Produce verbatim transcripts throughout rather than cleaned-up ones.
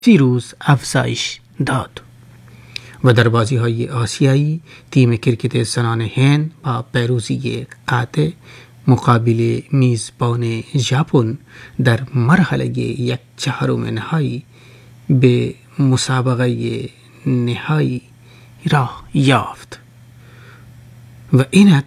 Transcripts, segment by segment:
سی روز افزایش داد و در بازی‌های آسیایی تیم کرکت زنان هند با پیروزی قاطع مقابل میزبان ژاپن در مرحله یک چهارم نهایی به مسابقه نهایی راه یافت. و اینک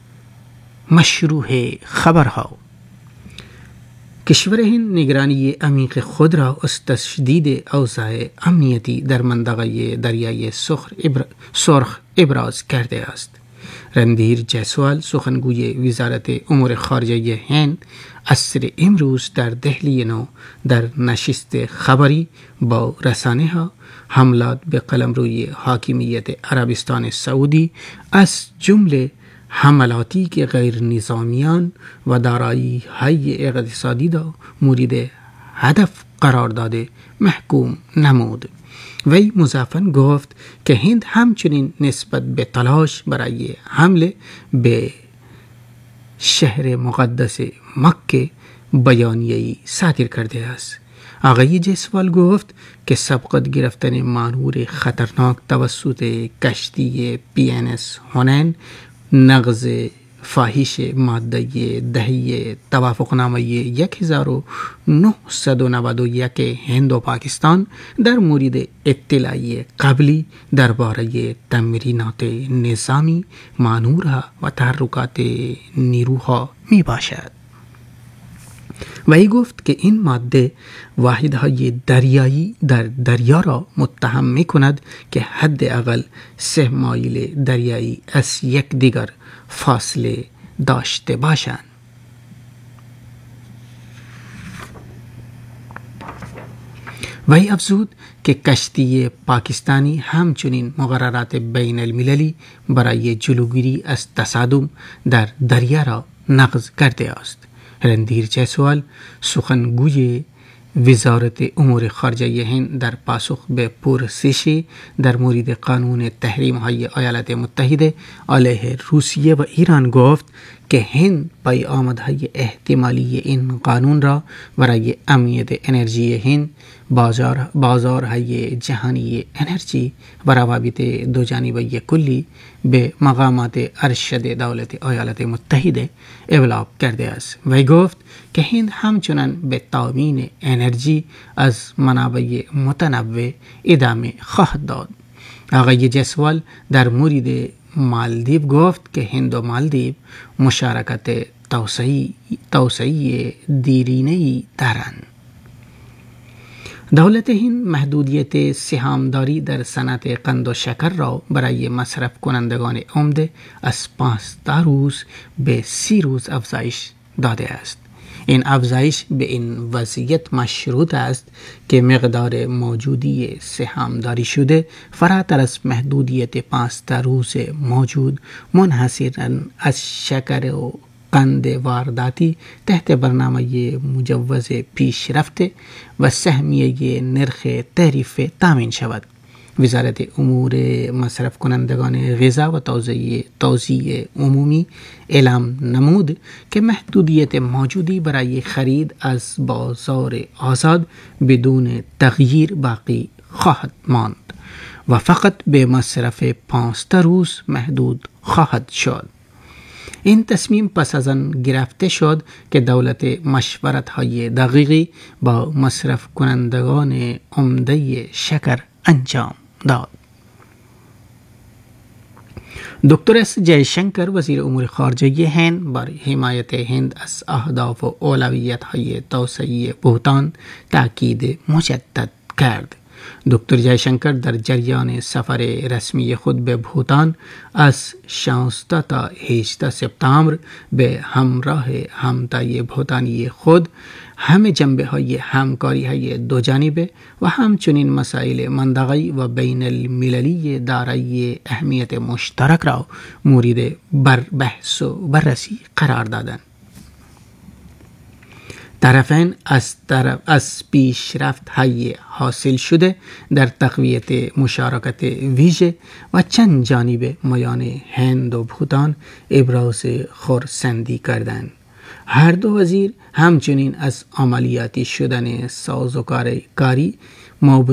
مشروع خبرها. کشور هند نگرانی عمیق خود را از تشدید اوضاع امنیتی در منطقه دریای سرخ ابراز کرده است. رندیر جیسوال سخنگوی وزارت امور خارجه هند عصر امروز در دهلی نو در نشست خبری با رسانه ها حملات به قلمروی حاکمیت عربستان سعودی از جمله حملاتی که غیر نظامیان و دارایی های اقتصادی را مورد هدف قرار داده محکوم نمود. وی مضافاً گفت که هند همچنین نسبت به تلاش برای حمله به شهر مقدس مکه بیانیه‌ای صادر کرده است. آقای جیسوال گفت که سبقت گرفتن مانور خطرناک توسط کشتی پی ان اس هونین، نقض فاحش ماده دهی توافقنامه هزار و نهصد و نود و یک هند و پاکستان در مورد اطلاعی قبلی درباره تمرینات نظامی مانورها و تحرکات نیروها می باشد. وی گفت که این ماده واحدهای دریایی در دریا را متهم می کند که حداقل سه مایل دریایی از یک دیگر فاصله داشته باشند. وی افزود که کشتی پاکستانی همچنین مقررات بین المللی برای جلوگیری از تصادم در دریا را نقض کرده است. رندیر جیسوال سخنگوی وزارت امور خارجه هند در پاسخ به پرسش در مورد قانون تحریم های ایالات متحده علیه روسیه و ایران گفت که هند پیامدهای احتمالی این قانون را برای امنیت انرژی هند، بازار بازارهای جهانی انرژی و روابط دوجانبه کلی به مقامات ارشد دولت ایالات متحده ابلاغ کرده است. وی گفت که هند همچنان به تامین انرژی از منابع متنوع ادامه خواهد داد. آقای جیسوال در مورد مالدیو گفت که هند و مالدیو مشارکت توسعی توسعی دیرینه‌ای دارند. دولت هند محدودیت سهامداری در صنعت قند و شکر را برای مصرف کنندگان عمده از پانزده روز به سی روز افزایش داده است. این افزایش به این وضعیت مشروط است که مقدار موجودی سهامداری شده فراتر از محدودیت پانزده روز موجود منحصراً از شکر و قند وارداتی تحت برنامه مجوز پیشرفته و سهمیه نرخ تعرفه تامین شود. وزارت امور مصرف کنندگان غذا و توزیع توزیع عمومی اعلام نمود که محدودیت موجودی برای خرید از بازار آزاد بدون تغییر باقی خواهد ماند و فقط به مصرف پانزده روز محدود خواهد شد. این تصمیم پس از آن گرفته شد که دولت مشورت‌های دقیقی با مصرف کنندگان عمده شکر انجام داد. دکتر اس جیشنکر وزیر امور خارجه هند بر حمایت هند از اهداف و اولویت‌های توسعه بوتان تاکید مجدد کرد. دکتر جیشنکر در جریان سفر رسمی خود به بوتان از شانزده تا هجده سپتامبر به همراه همتای بوتانی خود همه جنبه های همکاری های دو جانبه و همچنین مسائل منطقه‌ای و بین المللی دارای اهمیت مشترک را مورد بر بحث و بررسی قرار دادند. طرفین از طرف از پیشرفت های حاصل شده در تقویت مشارکت ویژه و چند جانبه میان هند و بوتان ابراز خرسندی کردند. هر دو وزیر همچنین از عملیاتی شدن سازوکاری ما